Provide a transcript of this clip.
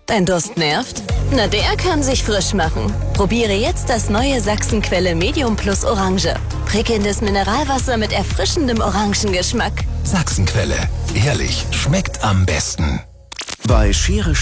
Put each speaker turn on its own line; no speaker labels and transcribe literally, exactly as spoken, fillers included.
Dein Durst nervt? Na, der kann sich frisch machen. Probiere jetzt das neue Sachsenquelle Medium Plus Orange. Prickelndes Mineralwasser mit erfrischendem Orangengeschmack.
Sachsenquelle. Ehrlich, schmeckt am besten. Bei Schere